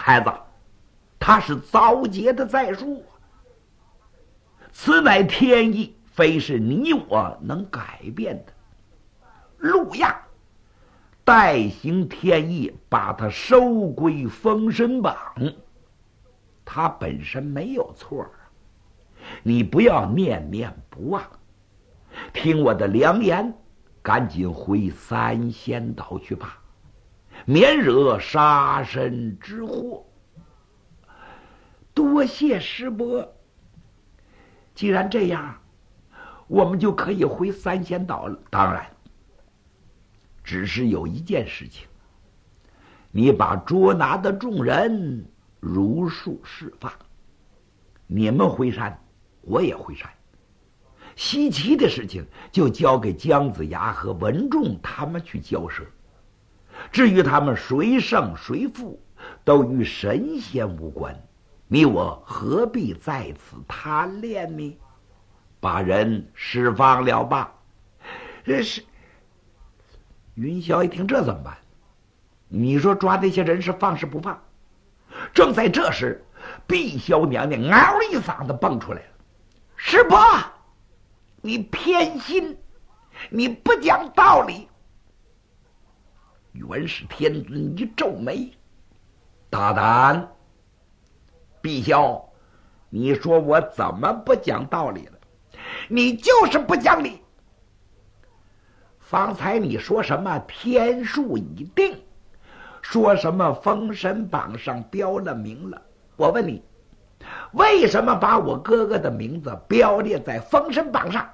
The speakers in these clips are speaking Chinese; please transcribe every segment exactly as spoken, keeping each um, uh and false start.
孩子，他是早结的在术，此乃天意，非是你我能改变的。陆亚代行天意，把他收归封神榜，他本身没有错，你不要念念不忘，听我的良言，赶紧回三仙岛去吧，免惹杀身之祸。多谢师伯，既然这样，我们就可以回三仙岛了。当然，只是有一件事情，你把捉拿的众人如数释放，你们回山，我也回山。西岐的事情就交给姜子牙和文仲他们去交涉，至于他们谁胜谁负，都与神仙无关，你我何必在此贪恋呢？把人释放了吧。这是云霄一听，这怎么办？你说抓那些人是放是不放？正在这时，碧霄娘娘嗷一嗓子蹦出来了：“师伯，你偏心，你不讲道理！”元始天尊一皱眉：“大胆！碧霄，你说我怎么不讲道理了？你就是不讲理！方才你说什么天数已定，说什么封神榜上标了名了，我问你，为什么把我哥哥的名字标列在封神榜上？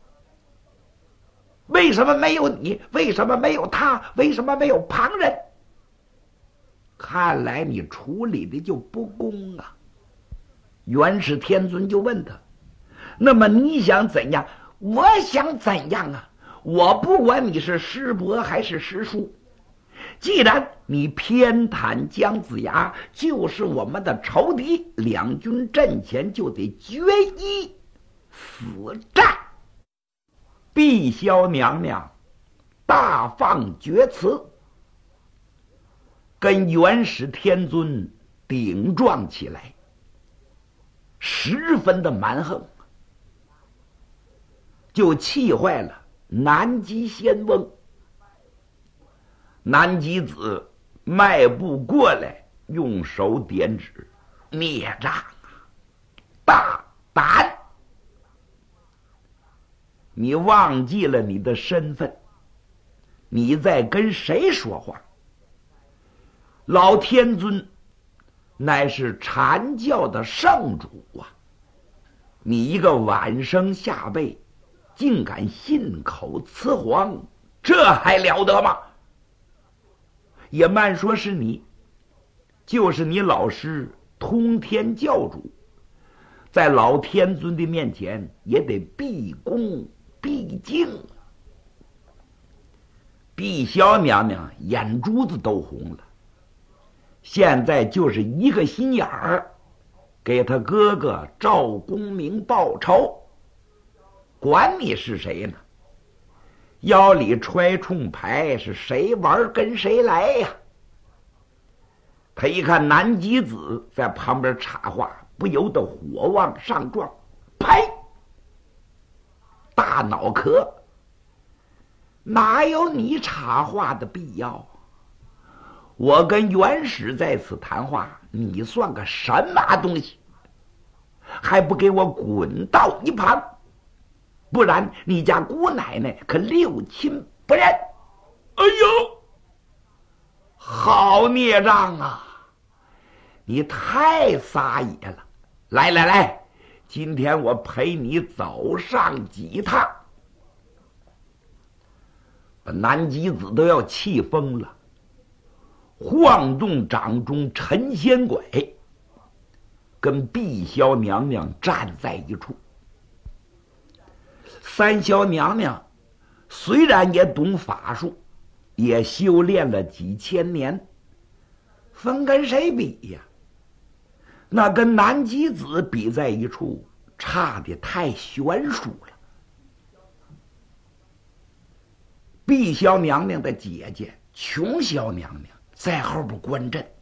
为什么没有你？为什么没有他？为什么没有旁人？看来你处理的就不公啊！”元始天尊就问他：“那么你想怎样？”“我想怎样啊？我不管你是师伯还是师叔，既然你偏袒姜子牙，就是我们的仇敌，两军阵前就得决一死战。”碧霄娘娘大放厥词，跟元始天尊顶撞起来，十分的蛮横，就气坏了南极仙翁。南极子迈步过来，用手点指：“孽障啊，大胆！你忘记了你的身份，你在跟谁说话？老天尊乃是禅教的圣主啊！你一个晚生下辈，竟敢信口雌黄，这还了得吗？也慢说是你，就是你老师通天教主，在老天尊的面前也得毕恭毕敬。”碧霄娘娘眼珠子都红了，现在就是一个心眼儿，给他哥哥赵公明报仇，管你是谁呢？腰里揣冲牌，是谁玩跟谁来呀？他一看南极子在旁边插话，不由得火往上撞，呸！大脑壳，哪有你插话的必要？我跟元始在此谈话，你算个什么东西？还不给我滚到一旁，不然你家姑奶奶可六亲不认！哎呦，好孽障啊！你太撒野了！来来来，今天我陪你走上几趟。把南极子都要气疯了，晃动掌中陈仙拐，跟碧霄娘娘站在一处。三霄娘娘虽然也懂法术，也修炼了几千年，分跟谁比呀？那跟南极子比在一处，差的太悬殊了。碧霄娘娘的姐姐琼霄娘娘在后边观阵，